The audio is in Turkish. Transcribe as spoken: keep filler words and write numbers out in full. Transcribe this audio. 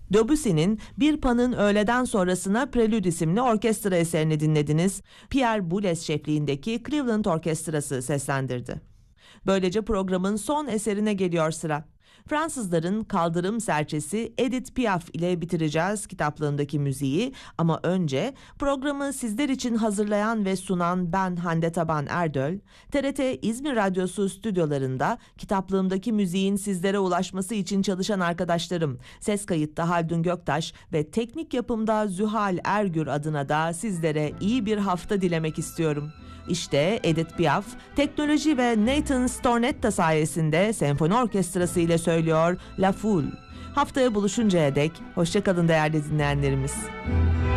Debussy'nin Bir Pan'ın Öğleden Sonrasına Prelude isimli orkestra eserini dinlediniz. Pierre Boulez şefliğindeki Cleveland Orkestrası seslendirdi. Böylece programın son eserine geliyor sıra. Fransızların kaldırım serçesi Edith Piaf ile bitireceğiz kitaplığındaki müziği, ama önce programı sizler için hazırlayan ve sunan ben Hande Taban Erdöl, T R T İzmir Radyosu stüdyolarında kitaplığımdaki müziğin sizlere ulaşması için çalışan arkadaşlarım ses kayıtta Haldun Göktaş ve teknik yapımda Zühal Ergür adına da sizlere iyi bir hafta dilemek istiyorum. İşte Edith Piaf, teknoloji ve Nathan Stornetta sayesinde senfoni orkestrası ile söylüyor La Foule. Haftaya buluşuncaya dek hoşça kalın değerli dinleyenlerimiz.